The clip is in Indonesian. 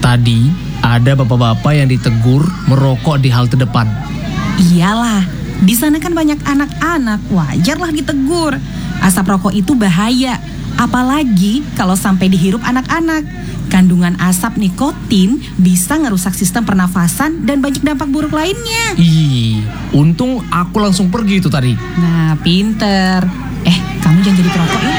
Tadi ada bapak-bapak yang ditegur merokok di halte depan. Iyalah, di sana kan banyak anak-anak, wajarlah ditegur. Asap rokok itu bahaya, apalagi kalau sampai dihirup anak-anak. Kandungan asap nikotin bisa ngerusak sistem pernafasan dan banyak dampak buruk lainnya. Ih, untung aku langsung pergi itu tadi. Nah, pinter. Kamu jangan jadi perokok ya.